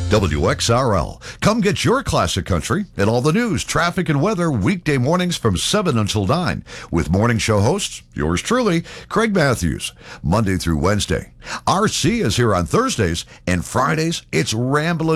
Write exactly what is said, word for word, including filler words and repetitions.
W X R L. Come get your classic country and all the news, traffic, and weather weekday mornings from seven until nine with morning show hosts, yours truly, Craig Matthews, Monday through Wednesday. R C is here on Thursdays, and Fridays, it's Ramblin'